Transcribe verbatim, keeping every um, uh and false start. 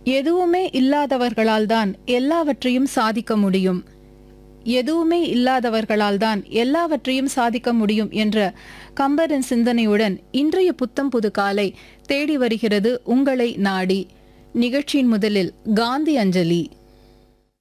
எதுவுமே இல்லாதவர்களால் தான் எல்லாவற்றையும் சாதிக்க முடியும். எதுவுமே இல்லாதவர்களால் தான் எல்லாவற்றையும் சாதிக்க முடியும் என்ற கம்பரின் சிந்தனையுடன் இன்றைய புத்தம் புது காலை தேடி வருகிறது உங்களை நாடி. நிகழ்ச்சியின் முதலில் காந்தி அஞ்சலி.